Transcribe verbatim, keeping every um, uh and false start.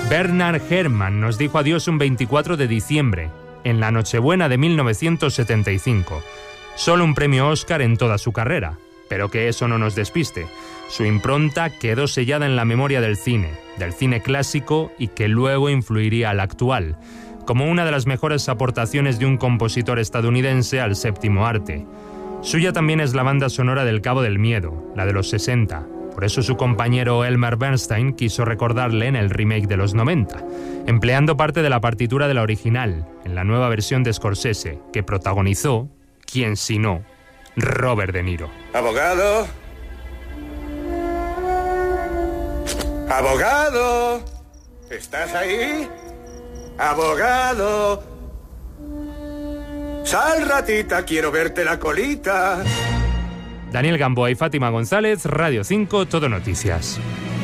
Bernard Herrmann nos dijo adiós un veinticuatro de diciembre, en la Nochebuena de mil novecientos setenta y cinco. Solo un premio Oscar en toda su carrera, pero que eso no nos despiste. Su impronta quedó sellada en la memoria del cine, del cine clásico y que luego influiría al actual, como una de las mejores aportaciones de un compositor estadounidense al séptimo arte. Suya también es la banda sonora del Cabo del Miedo, la de los sesenta. Por eso su compañero Elmer Bernstein quiso recordarle en el remake de los noventa, empleando parte de la partitura de la original, en la nueva versión de Scorsese, que protagonizó, ¿quién si no?, Robert De Niro. ¡Abogado! ¡Abogado! ¿Estás ahí? ¡Abogado! ¡Sal, ratita! ¡Quiero verte la colita! Daniel Gamboa y Fátima González, Radio cinco, Todo Noticias.